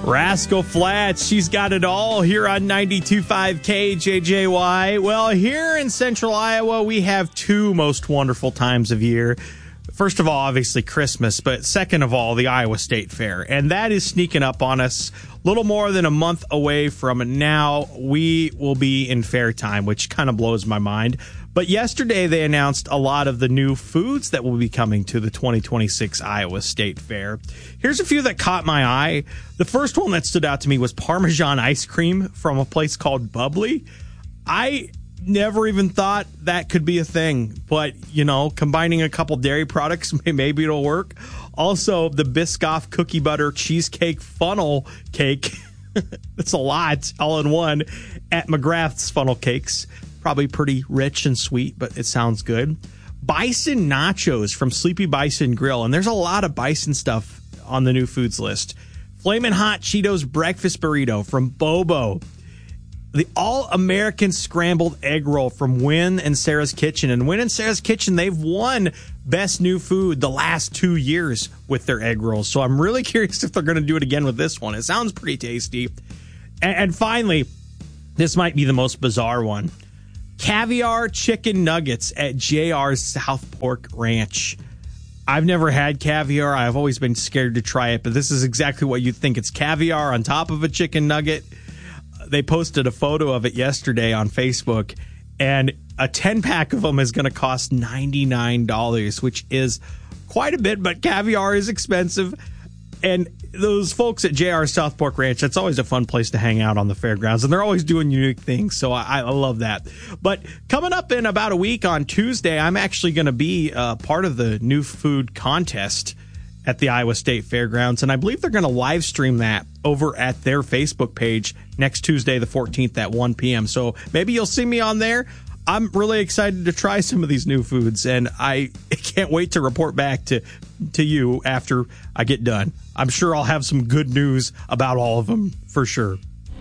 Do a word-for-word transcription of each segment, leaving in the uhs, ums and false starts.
Rascal Flatts, she's got it all here on ninety-two point five K J J Y. Well, here in central Iowa, we have two most wonderful times of year. First of all, obviously Christmas, but second of all, the Iowa State Fair. And that is sneaking up on us. A little more than a month away from now, we will be in fair time, which kind of blows my mind. But yesterday, they announced a lot of the new foods that will be coming to the twenty twenty-six Iowa State Fair. Here's a few that caught my eye. The first one that stood out to me was Parmesan ice cream from a place called Bubbly. I never even thought that could be a thing, but, you know, combining a couple dairy products, maybe it'll work. Also, the Biscoff cookie butter cheesecake funnel cake. It's a lot all in one at McGrath's Funnel Cakes. Probably pretty rich and sweet, but it sounds good. Bison nachos from Sleepy Bison Grill. And there's a lot of bison stuff on the new foods list. Flamin' Hot Cheetos breakfast burrito from Bobo. The All-American Scrambled Egg Roll from Win and Sarah's Kitchen. And Win and Sarah's Kitchen, they've won Best New Food the last two years with their egg rolls. So I'm really curious if they're going to do it again with this one. It sounds pretty tasty. And, and finally, this might be the most bizarre one. Caviar chicken nuggets at J R's South Fork Ranch. I've never had caviar. I've always been scared to try it, but this is exactly what you'd think. It's caviar on top of a chicken nugget. They posted a photo of it yesterday on Facebook, and a ten-pack of them is going to cost ninety-nine dollars, which is quite a bit, but caviar is expensive. And those folks at J R South Fork Ranch, that's always a fun place to hang out on the fairgrounds. And they're always doing unique things, so I, I love that. But coming up in about a week on Tuesday, I'm actually going to be uh, part of the new food contest at the Iowa State Fairgrounds. And I believe they're going to live stream that over at their Facebook page next Tuesday, the fourteenth at one p.m. So maybe you'll see me on there. I'm really excited to try some of these new foods, and I can't wait to report back to, to you after I get done. I'm sure I'll have some good news about all of them for sure.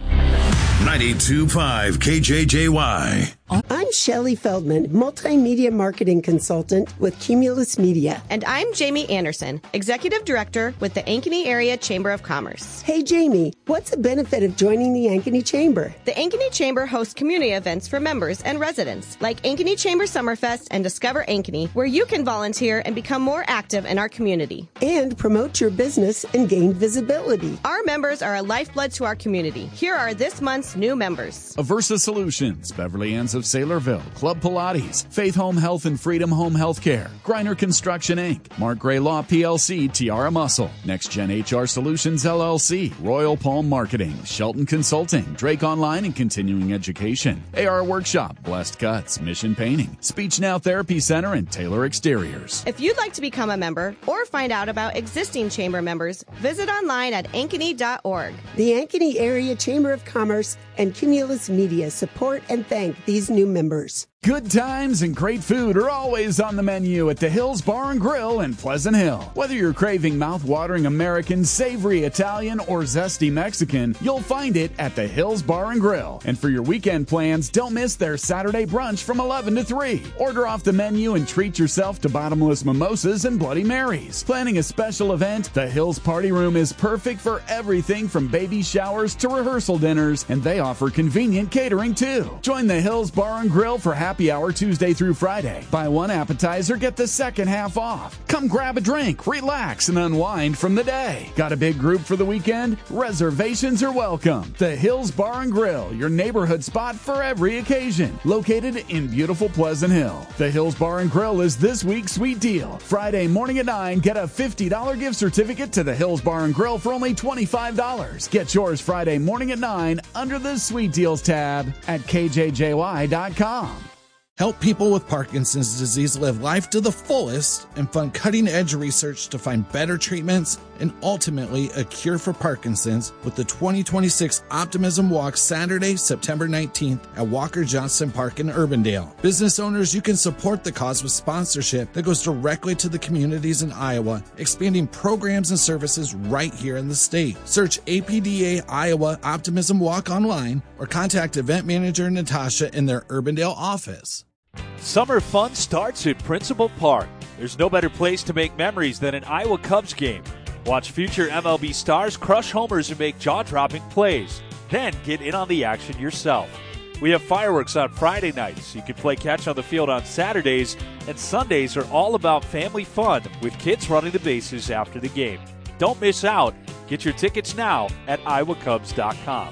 ninety-two point five K J J Y. I'm Shelley Feldman, multimedia marketing consultant with Cumulus Media. And I'm Jamie Anderson, executive director with the Ankeny Area Chamber of Commerce. Hey, Jamie, what's the benefit of joining the Ankeny Chamber? The Ankeny Chamber hosts community events for members and residents, like Ankeny Chamber Summerfest and Discover Ankeny, where you can volunteer and become more active in our community. And promote your business and gain visibility. Our members are a lifeblood to our community. Here are this month's new members. Aversa Solutions, Beverly Ann's of Saylorville, Club Pilates, Faith Home Health and Freedom Home Healthcare, Griner Construction Incorporated, Mark Gray Law P L C, Tiara Muscle, Next Gen H R Solutions L L C, Royal Palm Marketing, Shelton Consulting, Drake Online and Continuing Education, A R Workshop, Blessed Cuts, Mission Painting, Speech Now Therapy Center, and Taylor Exteriors. If you'd like to become a member or find out about existing chamber members, visit online at ankeny dot org. The Ankeny Area Chamber of Commerce and Cumulus Media support and thank these new members. Good times and great food are always on the menu at the Hills Bar and Grill in Pleasant Hill. Whether you're craving mouth-watering American, savory Italian, or zesty Mexican, you'll find it at the Hills Bar and Grill. And for your weekend plans, don't miss their Saturday brunch from eleven to three. Order off the menu and treat yourself to bottomless mimosas and Bloody Marys. Planning a special event, the Hills Party Room is perfect for everything from baby showers to rehearsal dinners, and they offer convenient catering too. Join the Hills Bar and Grill for happy hour Tuesday through Friday. Buy one appetizer, get the second half off. Come grab a drink, relax, and unwind from the day. Got a big group for the weekend? Reservations are welcome. The Hills Bar and Grill, your neighborhood spot for every occasion. Located in beautiful Pleasant Hill. The Hills Bar and Grill is this week's sweet deal. Friday morning at nine, get a fifty dollars gift certificate to the Hills Bar and Grill for only twenty-five dollars. Get yours Friday morning at nine under the Sweet Deals tab at K J J Y dot com. Help people with Parkinson's disease live life to the fullest and fund cutting-edge research to find better treatments and ultimately a cure for Parkinson's with the twenty twenty-six Optimism Walk Saturday, September nineteenth at Walker Johnson Park in Urbandale. Business owners, you can support the cause with sponsorship that goes directly to the communities in Iowa, expanding programs and services right here in the state. Search A P D A Iowa Optimism Walk online or contact event manager Natasha in their Urbandale office. Summer fun starts at Principal Park. There's no better place to make memories than an Iowa Cubs game. Watch future M L B stars crush homers and make jaw-dropping plays. Then get in on the action yourself. We have fireworks on Friday nights. You can play catch on the field on Saturdays, and Sundays are all about family fun with kids running the bases after the game. Don't miss out. Get your tickets now at iowa cubs dot com.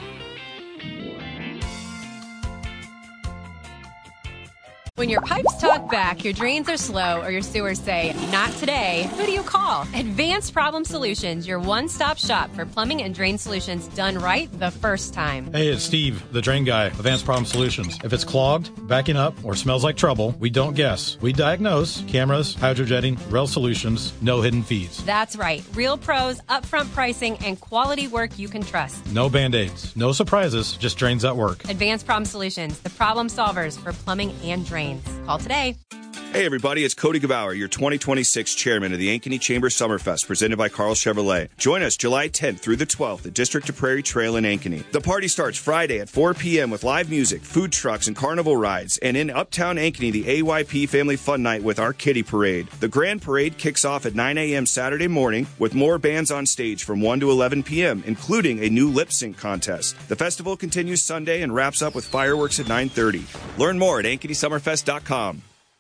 When your pipes talk back, your drains are slow, or your sewers say, not today, who do you call? Advanced Problem Solutions, your one-stop shop for plumbing and drain solutions done right the first time. Hey, it's Steve, the drain guy, Advanced Problem Solutions. If it's clogged, backing up, or smells like trouble, we don't guess. We diagnose. Cameras, hydrojetting, rail solutions, no hidden fees. That's right. Real pros, upfront pricing, and quality work you can trust. No Band-Aids, no surprises, just drains that work. Advanced Problem Solutions, the problem solvers for plumbing and drain. Call today. Hey everybody, it's Cody Gebauer, your twenty twenty-six chairman of the Ankeny Chamber Summerfest, presented by Carl Chevrolet. Join us July tenth through the twelfth at District to Prairie Trail in Ankeny. The party starts Friday at four p.m. with live music, food trucks, and carnival rides. And in Uptown Ankeny, the A Y P Family Fun Night with our Kitty Parade. The Grand Parade kicks off at nine a.m. Saturday morning with more bands on stage from one to eleven p.m., including a new lip sync contest. The festival continues Sunday and wraps up with fireworks at nine thirty. Learn more at ankeny summerfest dot com.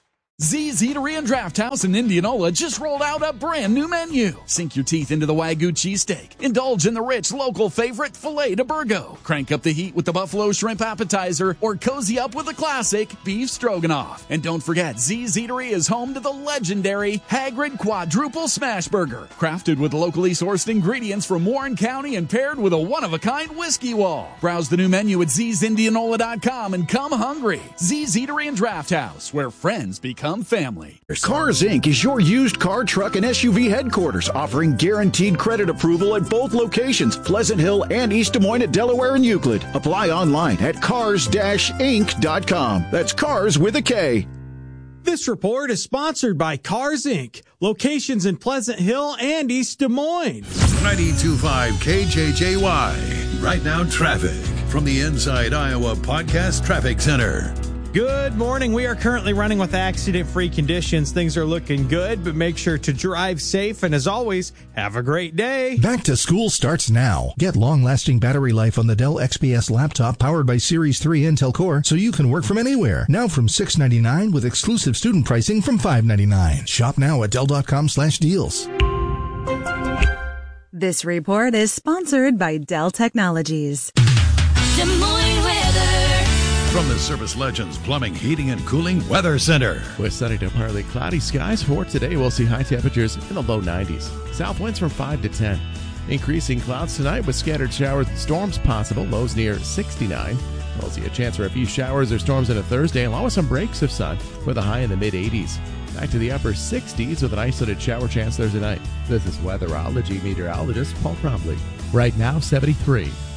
Z's Eatery and Draft House in Indianola just rolled out a brand new menu. Sink your teeth into the Wagyu cheesesteak. Indulge in the rich local favorite filet de Burgo. Crank up the heat with the buffalo shrimp appetizer, or cozy up with the classic beef stroganoff. And don't forget, Z's Eatery is home to the legendary Hagrid Quadruple Smash Burger, crafted with locally sourced ingredients from Warren County and paired with a one-of-a-kind whiskey wall. Browse the new menu at z's indianola dot com and come hungry. Z's Eatery and Draft House, where friends become family. Cars Incorporated is your used car, truck, and S U V headquarters, offering guaranteed credit approval at both locations, Pleasant Hill and East Des Moines at Delaware and Euclid. Apply online at cars dash inc dot com. That's cars with a K. This report is sponsored by Cars Incorporated. Locations in Pleasant Hill and East Des Moines. ninety-two point five K J J Y. Right now, traffic from the Inside Iowa Podcast Traffic Center. Good morning. We are currently running with accident-free conditions. Things are looking good, but make sure to drive safe. And as always, have a great day. Back to school starts now. Get long-lasting battery life on the Dell X P S laptop powered by Series three Intel Core so you can work from anywhere. Now from six ninety-nine with exclusive student pricing from five ninety-nine. Shop now at dell dot com slash deals. This report is sponsored by Dell Technologies. Des Moines weather. From the Service Legends Plumbing, Heating, and Cooling Weather Center. With sunny to partly cloudy skies for today, we'll see high temperatures in the low nineties. South winds from five to ten. Increasing clouds tonight with scattered showers and storms possible. Lows near sixty-nine. We'll see a chance for a few showers or storms into Thursday, along with some breaks of sun with a high in the mid-eighties. Back to the upper sixties with an isolated shower chance Thursday night. This is weatherology meteorologist Paul Trombley. Right now, seventy-three.